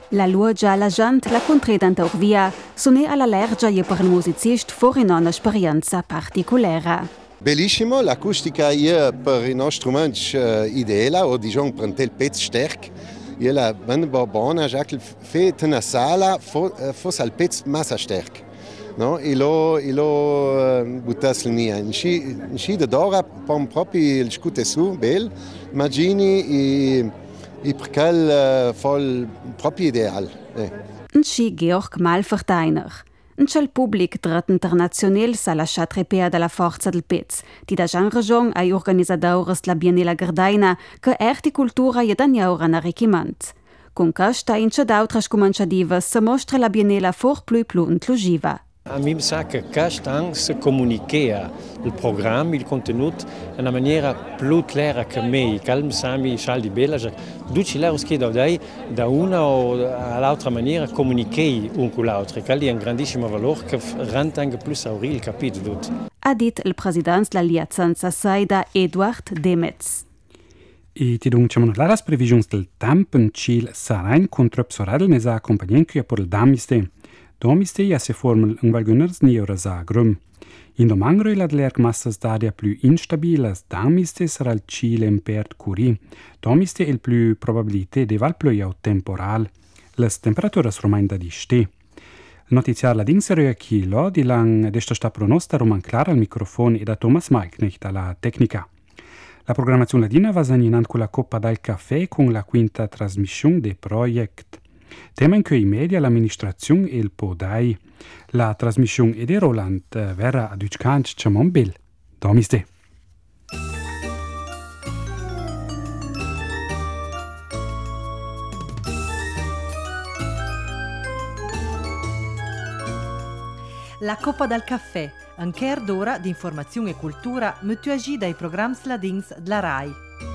La luoggia alla gente la contredanta via, sonè alla lergia e per il musicista fuori un'esperienza particolare. Bellissimo, l'acustica è per i nostri strumenti ideale, o diciamo per il pezzo sterk. E la banda buona, già che fa una sala, fosse il pezzo massa sterk. No? E lo buttasse lì. In sci d'ora, proprio il scute su, bel, immagini e perché fa proprio ideale. In sci Georg Malverteiner. In quel pubblico drat internazionale sa lasciat repea della forza del pezzo, di da Jean Rajon ai organizzatori della Biennale Gardaina, che articultura e dagnaura un arricchimento. Con questa in c'è d'altre cominciative si mostra la Biennale for più inclusiva. A me sa che quest'anno si comunica il programma, il contenuto in una maniera più chiara che me. Calm sami scialdi bella, tutti loro che da una o all'altra maniera comunicare un con l'altro, che è un grandissimo valore che rende anche più saurì il capito. Ha detto il presidente della Liazzanza Saida Eduard Demetz. E ti diciamo la previsioni del tempo in Cile saranno contro psorel ne sa accompagnanza per il damiste. Domiste ja se formel un valguners ni ora sagrum. In domangro la dlerk massas d'aria più instabilas, damiste sarà il Cile impert curi. Domiste il più probabilité de val pluvia temporal. Les temperaturas romain da di ste. Il notiziar la dingsere chilo di lang desta sta pronosta roman clara al microfono e da Thomas Malknecht alla tecnica. La programmazione ladina va zaninant con la Coppa dal Caffè con la quinta trasmissione de project. Tema in cui i media, l'amministrazione e il podai. La trasmissione è di Roland verrà ad Uccanc Ciamon Bill. Domiste. La Coppa dal Caffè, un quart d'ora di informazione e cultura metu agi dai programmi ladins della RAI.